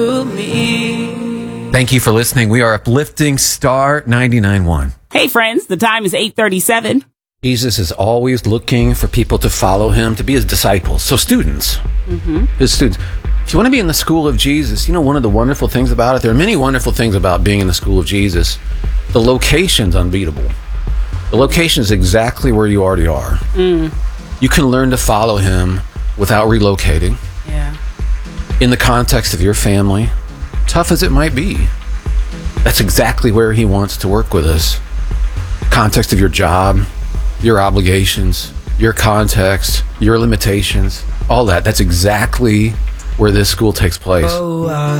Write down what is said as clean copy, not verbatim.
Thank you for listening. We are uplifting Star 99.1. Hey, friends, the time is 8:37. Jesus is always looking for people to follow him, to be his disciples. So students, his students. If you want to be in the school of Jesus, you know, one of the wonderful things about it, there are many wonderful things about being in the school of Jesus. The location's unbeatable. The location is exactly where you already are. You can learn to follow him without relocating. Yeah. In the context of your family, tough as it might be. That's exactly where he wants to work with us. Context of your job, your obligations, your context, your limitations, all that. That's exactly where this school takes place.